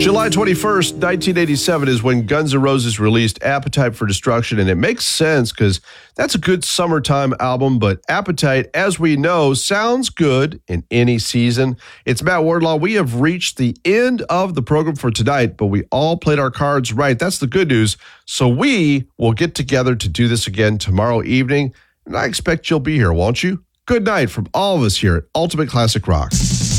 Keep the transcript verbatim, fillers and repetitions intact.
July twenty-first, nineteen eighty-seven is when Guns N' Roses released Appetite for Destruction, and it makes sense because that's a good summertime album, but Appetite, as we know, sounds good in any season. It's Matt Wardlaw. We have reached the end of the program for tonight, but we all played our cards right. That's the good news. So we will get together to do this again tomorrow evening, and I expect you'll be here, won't you? Good night from all of us here at Ultimate Classic Rock.